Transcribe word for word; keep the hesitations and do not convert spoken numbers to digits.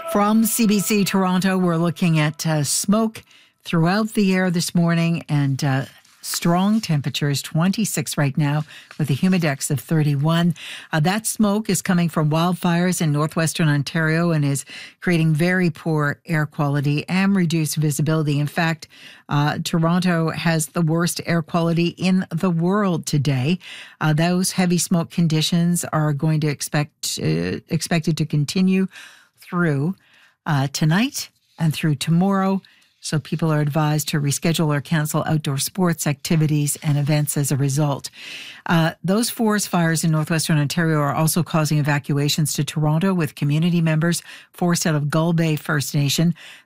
From C B C Toronto, we're looking at uh, smoke throughout the air this morning and uh, strong temperatures, twenty-six right now with a humidex of thirty-one. Uh, that smoke is coming from wildfires in northwestern Ontario and is creating very poor air quality and reduced visibility. In fact, uh, Toronto has the worst air quality in the world today. Uh, those heavy smoke conditions are going to expect uh, expected to continue through uh, tonight and through tomorrow. So people are advised to reschedule or cancel outdoor sports activities and events as a result. Uh, those forest fires in northwestern Ontario are also causing evacuations to Toronto, with community members forced out of Gull Bay First Nation.